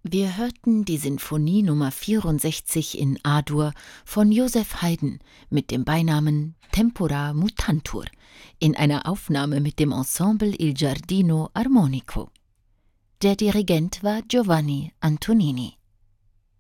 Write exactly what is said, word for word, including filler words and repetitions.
Wir hörten die Sinfonie Nummer vierundsechzig in A-Dur von Joseph Haydn mit dem Beinamen Tempora Mutantur in einer Aufnahme mit dem Ensemble Il Giardino Armonico. Der Dirigent war Giovanni Antonini.